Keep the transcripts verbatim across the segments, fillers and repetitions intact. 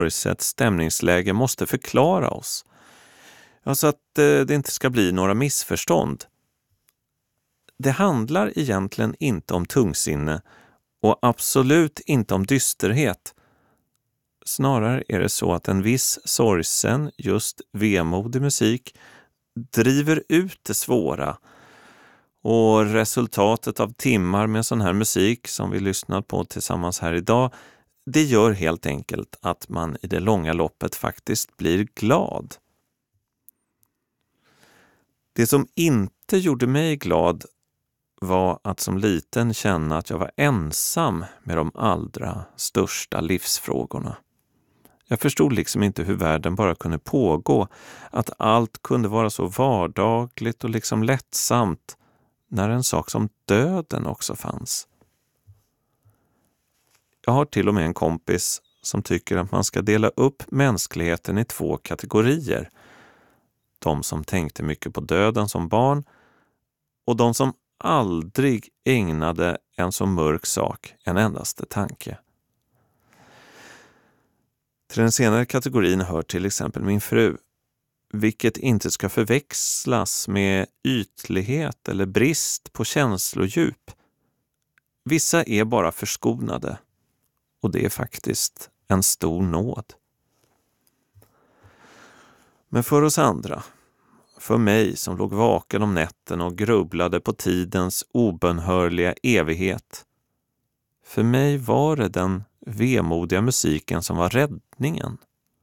ett stämningsläge måste förklara oss. Ja, så att eh, det inte ska bli några missförstånd. Det handlar egentligen inte om tungsinne och absolut inte om dysterhet. Snarare är det så att en viss sorgsen, just vemodig musik, driver ut det svåra. Och resultatet av timmar med sån här musik som vi lyssnat på tillsammans här idag, det gör helt enkelt att man i det långa loppet faktiskt blir glad. Det som inte gjorde mig glad var att som liten känna att jag var ensam med de allra största livsfrågorna. Jag förstod liksom inte hur världen bara kunde pågå, att allt kunde vara så vardagligt och liksom lättsamt när en sak som döden också fanns. Jag har till och med en kompis som tycker att man ska dela upp mänskligheten i två kategorier. De som tänkte mycket på döden som barn och de som aldrig ägnade en så mörk sak en endaste tanke. Till den senare kategorin hör till exempel min fru, vilket inte ska förväxlas med ytlighet eller brist på känslodjup. Vissa är bara förskonade och det är faktiskt en stor nåd. Men för oss andra, för mig som låg vaken om nätten och grubblade på tidens obönhörliga evighet, för mig var det den vemodiga musiken som var räddningen.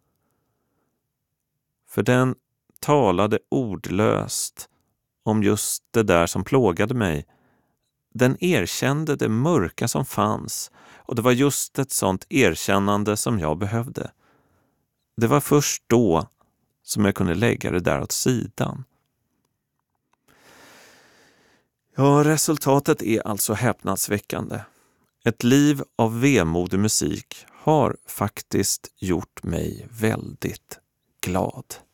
För den talade ordlöst om just det där som plågade mig. Den erkände det mörka som fanns och det var just ett sånt erkännande som jag behövde. Det var först då som jag kunde lägga det där åt sidan. Ja, resultatet är alltså häpnadsväckande. Ett liv av vemodig musik har faktiskt gjort mig väldigt glad.